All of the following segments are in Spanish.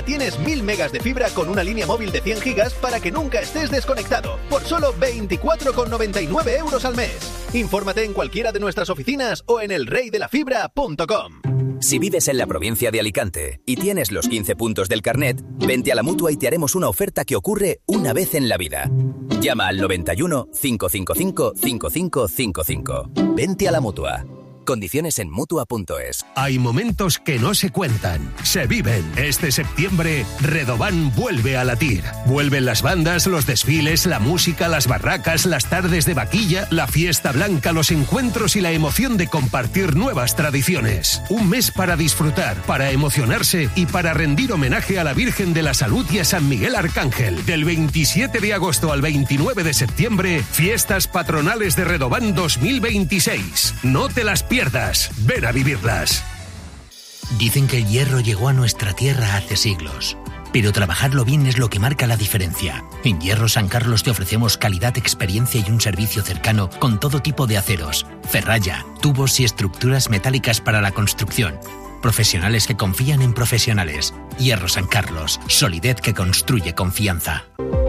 Tienes 1000 megas de fibra con una línea móvil de 100 gigas para que nunca estés desconectado, por solo 24,99 € al mes. Infórmate en cualquiera de nuestras oficinas o en elreydelafibra.com. Si vives en la provincia de Alicante y tienes los 15 puntos del carnet, vente a la Mutua y te haremos una oferta que ocurre una vez en la vida. Llama al 91 555 5555. Vente a la Mutua. Condiciones en Mutua.es. Hay momentos que no se cuentan, se viven. Este septiembre, Redován vuelve a latir. Vuelven las bandas, los desfiles, la música, las barracas, las tardes de vaquilla, la fiesta blanca, los encuentros y la emoción de compartir nuevas tradiciones. Un mes para disfrutar, para emocionarse y para rendir homenaje a la Virgen de la Salud y a San Miguel Arcángel. Del 27 de agosto al 29 de septiembre, fiestas patronales de Redován 2026. No te las pierdas, ven a vivirlas. Dicen que el hierro llegó a nuestra tierra hace siglos, pero trabajarlo bien es lo que marca la diferencia. En Hierro San Carlos te ofrecemos calidad, experiencia y un servicio cercano con todo tipo de aceros, ferralla, tubos y estructuras metálicas para la construcción. Profesionales que confían en profesionales. Hierro San Carlos, solidez que construye confianza.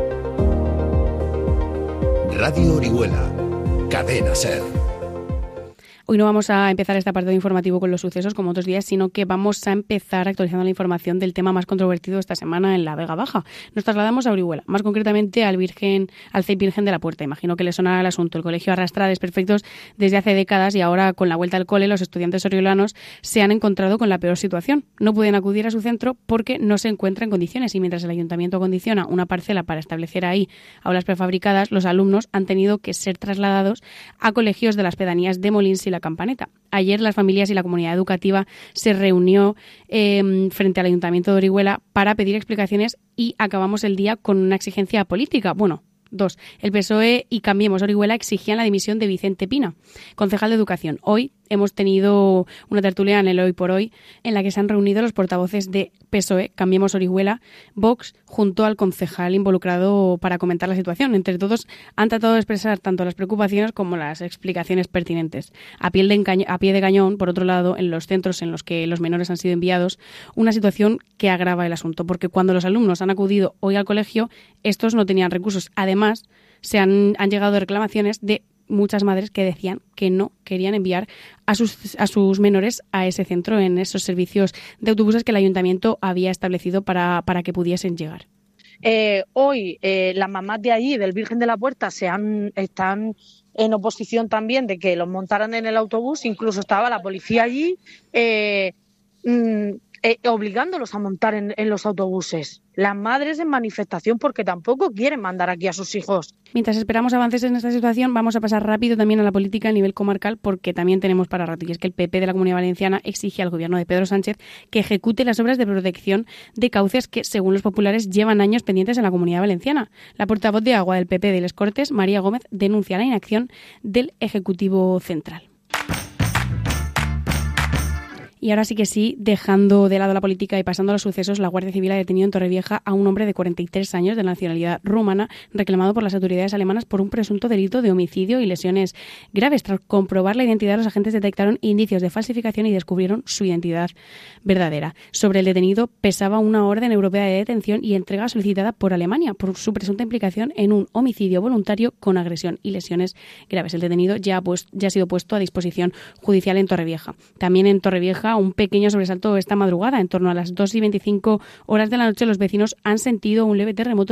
Radio Orihuela, Cadena SER. Hoy no vamos a empezar este apartado informativo con los sucesos como otros días, sino que vamos a empezar actualizando la información del tema más controvertido esta semana en la Vega Baja. Nos trasladamos a Orihuela, más concretamente al CEIP Virgen de la Puerta. Imagino que le sonará el asunto. El colegio arrastra desperfectos desde hace décadas y ahora, con la vuelta al cole, los estudiantes oriolanos se han encontrado con la peor situación. No pueden acudir a su centro porque no se encuentra en condiciones, y mientras el ayuntamiento condiciona una parcela para establecer ahí aulas prefabricadas, los alumnos han tenido que ser trasladados a colegios de las pedanías de Molins y La Campaneta. Ayer las familias y la comunidad educativa se reunió frente al Ayuntamiento de Orihuela para pedir explicaciones y acabamos el día con una exigencia política. Bueno, dos. El PSOE y Cambiemos Orihuela exigían la dimisión de Vicente Pina, concejal de Educación. Hoy hemos tenido una tertulia en el Hoy por Hoy en la que se han reunido los portavoces de PSOE, Cambiemos Orihuela, Vox, junto al concejal involucrado para comentar la situación. Entre todos han tratado de expresar tanto las preocupaciones como las explicaciones pertinentes. A pie de cañón, por otro lado, en los centros en los que los menores han sido enviados, una situación que agrava el asunto, porque cuando los alumnos han acudido hoy al colegio, estos no tenían recursos. Además, han llegado reclamaciones de muchas madres que decían que no querían enviar a sus menores a ese centro, en esos servicios de autobuses que el ayuntamiento había establecido para que pudiesen llegar. Hoy las mamás de allí, del Virgen de la Puerta, están en oposición también de que los montaran en el autobús. Incluso estaba la policía allí obligándolos a montar en los autobuses. Las madres en manifestación porque tampoco quieren mandar aquí a sus hijos. Mientras esperamos avances en esta situación, vamos a pasar rápido también a la política a nivel comarcal, porque también tenemos para rato. Y es que el PP de la Comunidad Valenciana exige al gobierno de Pedro Sánchez que ejecute las obras de protección de cauces que, según los populares, llevan años pendientes en la Comunidad Valenciana. La portavoz de Agua del PP de Les Cortes, María Gómez, denuncia la inacción del Ejecutivo Central. Y ahora sí que sí, dejando de lado la política y pasando a los sucesos, la Guardia Civil ha detenido en Torrevieja a un hombre de 43 años de nacionalidad rumana, reclamado por las autoridades alemanas por un presunto delito de homicidio y lesiones graves. Tras comprobar la identidad, los agentes detectaron indicios de falsificación y descubrieron su identidad verdadera. Sobre el detenido pesaba una orden europea de detención y entrega solicitada por Alemania por su presunta implicación en un homicidio voluntario con agresión y lesiones graves. El detenido ya ha sido puesto a disposición judicial en Torrevieja. También en Torrevieja, un pequeño sobresalto esta madrugada. En torno a las 2:25 de la noche, los vecinos han sentido un leve terremoto